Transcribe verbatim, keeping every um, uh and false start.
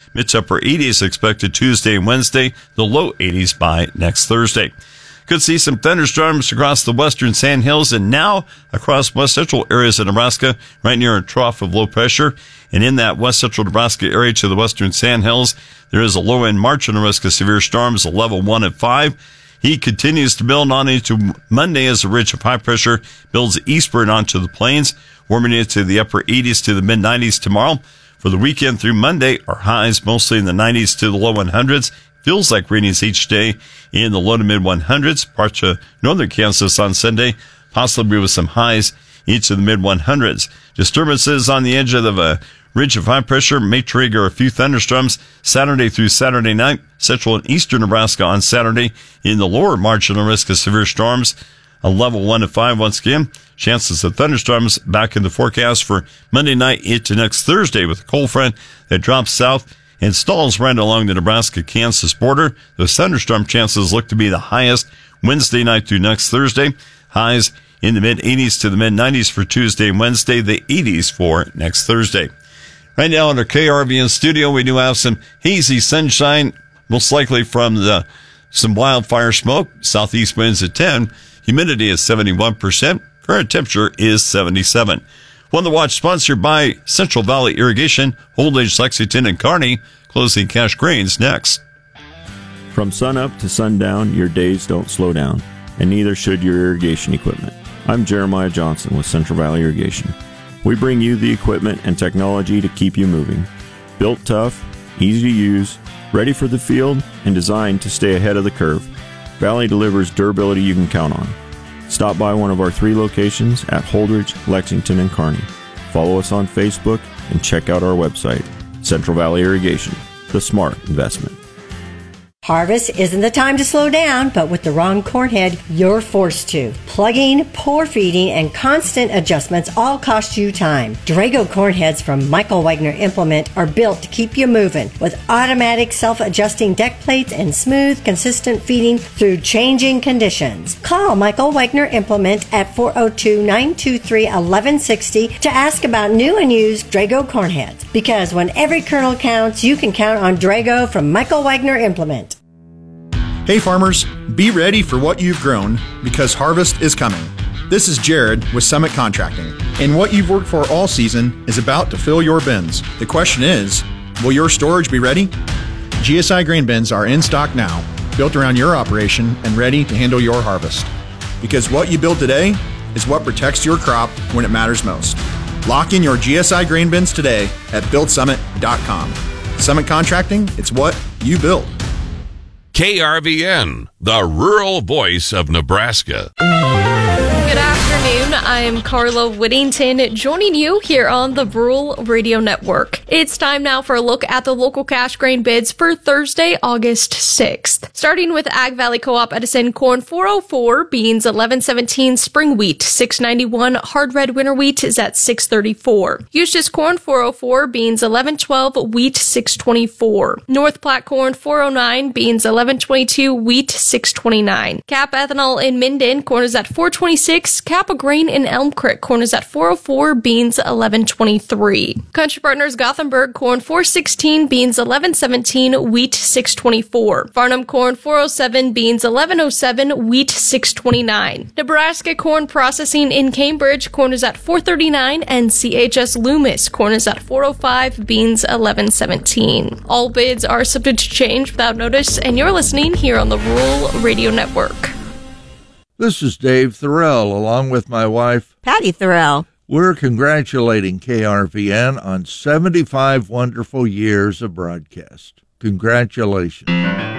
Mid to upper eighties expected Tuesday and Wednesday, the low eighties by next Thursday. Could see some thunderstorms across the western Sandhills and now across west central areas of Nebraska, right near a trough of low pressure. And in that west central Nebraska area to the western Sandhills, there is a low end margin of risk of severe storms, a level one at five. He continues to build on into Monday as a ridge of high pressure builds eastward onto the plains, warming it to the upper eighties to the mid nineties tomorrow. For the weekend through Monday, our highs mostly in the nineties to the low hundreds. Feels like readings each day in the low to mid hundreds. Parts of northern Kansas on Sunday, possibly with some highs each of the mid hundreds. Disturbances on the edge of the ridge of high pressure may trigger a few thunderstorms Saturday through Saturday night. Central and eastern Nebraska on Saturday in the lower marginal risk of severe storms. A level one to five once again. Chances of thunderstorms back in the forecast for Monday night into next Thursday with a cold front that drops south and stalls right along the Nebraska-Kansas border. Those thunderstorm chances look to be the highest Wednesday night through next Thursday. Highs in the mid eighties to the mid nineties for Tuesday and Wednesday, the eighties for next Thursday. Right now in our K R V N studio, we do have some hazy sunshine, most likely from the some wildfire smoke. Southeast winds at ten. Humidity is seventy-one percent. Current temperature is seventy-seven. One the watch sponsored by Central Valley Irrigation, Holdridge, Lexington, and Kearney. Closing cash grains next. From sunup to sundown, your days don't slow down, and neither should your irrigation equipment. I'm Jeremiah Johnson with Central Valley Irrigation. We bring you the equipment and technology to keep you moving. Built tough, easy to use, ready for the field, and designed to stay ahead of the curve, Valley delivers durability you can count on. Stop by one of our three locations at Holdridge, Lexington, and Kearney. Follow us on Facebook and check out our website, Central Valley Irrigation, the smart investment. Harvest isn't the time to slow down, but with the wrong corn head, you're forced to. Plugging, pour feeding, and constant adjustments all cost you time. Drago corn heads from Michael Wagner Implement are built to keep you moving with automatic self-adjusting deck plates and smooth, consistent feeding through changing conditions. Call Michael Wagner Implement at four oh two, nine two three, one one six oh to ask about new and used Drago corn heads. Because when every kernel counts, you can count on Drago from Michael Wagner Implement. Hey farmers, be ready for what you've grown because harvest is coming. This is Jared with Summit Contracting, and what you've worked for all season is about to fill your bins. The question is, will your storage be ready? G S I grain bins are in stock now, built around your operation and ready to handle your harvest. Because what you build today is what protects your crop when it matters most. Lock in your G S I grain bins today at build summit dot com. Summit Contracting, it's what you build. K R V N, the rural voice of Nebraska. Good afternoon. I'm Carla Whittington, joining you here on the Rural Radio Network. It's time now for a look at the local cash grain bids for Thursday, August sixth. Starting with Ag Valley Co-op Edison corn four oh four, beans eleven seventeen, spring wheat six ninety-one, hard red winter wheat is at six thirty-four. Eustis corn four oh four, beans eleven twelve, wheat six twenty-four. North Platte corn four oh nine, beans eleven twenty-two, wheat six twenty-nine. Cap ethanol in Minden, corn is at four twenty-six. Kappa grain in Elm Creek, corn is at four oh four, beans eleven twenty-three. Country Partners Gothenburg corn four sixteen, beans eleven seventeen, wheat six twenty-four. Farnham corn four oh seven, beans eleven oh seven, wheat six twenty-nine. Nebraska corn processing in Cambridge, corn is at four thirty-nine, and C H S Loomis corn is at four oh five, beans eleven seventeen. All bids are subject to change without notice, and you're listening here on the Rural Radio Network. This is Dave Thorell, along with my wife, Patty Thorell. We're congratulating K R V N on seventy-five wonderful years of broadcast. Congratulations.